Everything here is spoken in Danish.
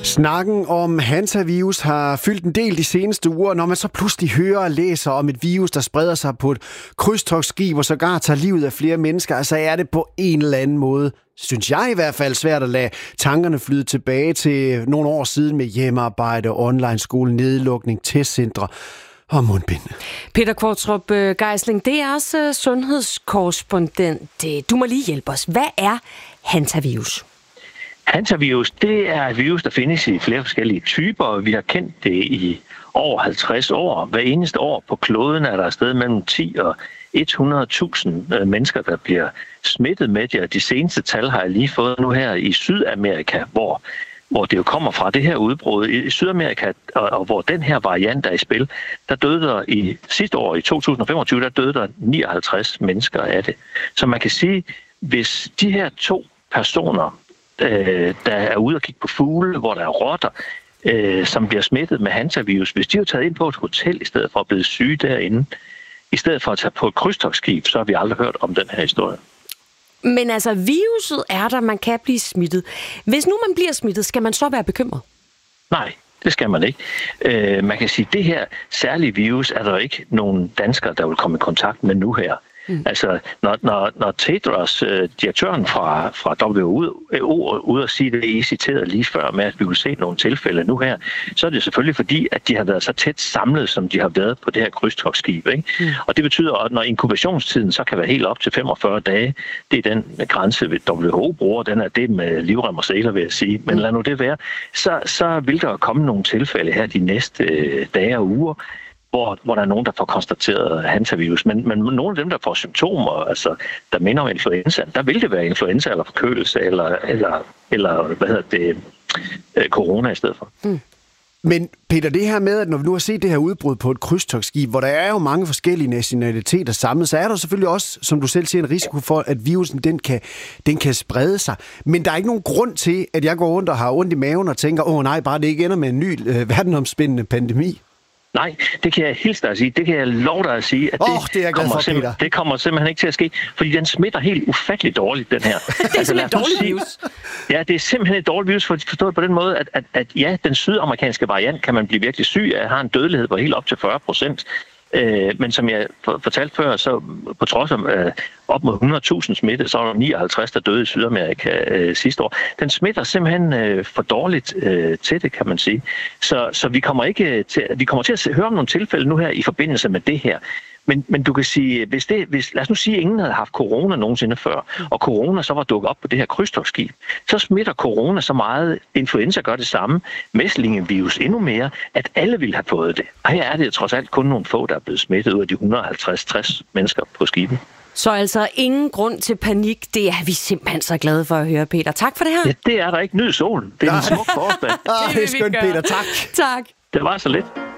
Snakken om hantavirus har fyldt en del de seneste uger, når man så pludselig hører og læser om et virus, der spreder sig på et krydstogtskib og sågar tager livet af flere mennesker, så er det på en eller anden måde, synes jeg i hvert fald, svært at lade tankerne flyde tilbage til nogle år siden med hjemmearbejde, online-skole, nedlukning, testcentre og mundbind. Peter Qvortrup Geisling, DR's sundhedskorrespondent. Du må lige hjælpe os. Hvad er hantavirus? Hantavirus, det er et virus, der findes i flere forskellige typer, og vi har kendt det i over 50 år. Hver eneste år på kloden er der afsted mellem 10 og 100.000 mennesker, der bliver smittet med det, og de seneste tal har jeg lige fået nu her i Sydamerika, hvor det jo kommer fra, det her udbrud i Sydamerika, og hvor den her variant er i spil, der døde der sidste år, i 2025, der døde der 59 mennesker af det. Så man kan sige, hvis de her to personer, der er ude og kigge på fugle, hvor der er rotter, som bliver smittet med hantavirus, hvis de er taget ind på et hotel i stedet for at blive syge derinde, i stedet for at tage på et krydstogtskib, så har vi aldrig hørt om den her historie. Men altså, viruset er der, man kan blive smittet. Hvis nu man bliver smittet, skal man så være bekymret? Nej, det skal man ikke. Man kan sige, at det her særlige virus er der ikke nogen danskere, der vil komme i kontakt med nu her. Altså, når Tedros, direktøren fra WHO, ude og sige det, I citerede lige før med, at vi vil se nogle tilfælde nu her, så er det selvfølgelig fordi, at de har været så tæt samlet, som de har været på det her krydstogtskib. Og det betyder, at når inkubationstiden så kan være helt op til 45 dage, det er den grænse, WHO bruger, den er det med livrem og seler, vil jeg sige. Men lad nu det være. Så vil der komme nogle tilfælde her de næste dage og uger, hvor der er nogen, der får konstateret hantavirus. Men nogle af dem, der får symptomer, altså, der minder om influenza, der vil det være influenza eller forkølelse eller hvad hedder det, corona i stedet for. Men Peter, det her med, at når vi nu har set det her udbrud på et krydstogtskib, hvor der er jo mange forskellige nationaliteter samlet, så er der selvfølgelig også, som du selv siger, en risiko for, at virusen den kan sprede sig. Men der er ikke nogen grund til, at jeg går rundt og har ondt i maven og tænker, nej, bare det ikke ender med en ny verdenomspændende pandemi. Nej, det kan jeg hilse dig at sige. Det kan jeg love dig at sige, at det kommer simpelthen ikke til at ske, fordi den smitter helt ufatteligt dårligt, den her. Det er simpelthen et dårligt virus. Ja, det er simpelthen et dårligt virus, forstået på den måde, at ja, den sydamerikanske variant kan man blive virkelig syg af, har en dødelighed på helt op til 40%. Men som jeg fortalte før, så på trods af op mod 100.000 smitte, så var der 59, der døde i Sydamerika sidste år. Den smitter simpelthen for dårligt til det, kan man sige. Så vi kommer til at høre om nogle tilfælde nu her i forbindelse med det her. Men du kan sige, lad os nu sige, at ingen havde haft corona nogensinde før, og corona så var dukket op på det her krydstogtskib, så smitter corona så meget, influenza gør det samme, mæslingevirus endnu mere, at alle ville have fået det. Og her er det trods alt kun nogle få, der er blevet smittet ud af de 150-60 mennesker på skibet. Så altså ingen grund til panik. Det er vi simpelthen så glade for at høre, Peter. Tak for det her. Ja, det er der ikke. Nyd solen. Det er en smuk forårsdag. Det er skønt, Peter. Tak. Tak. Det var så lidt.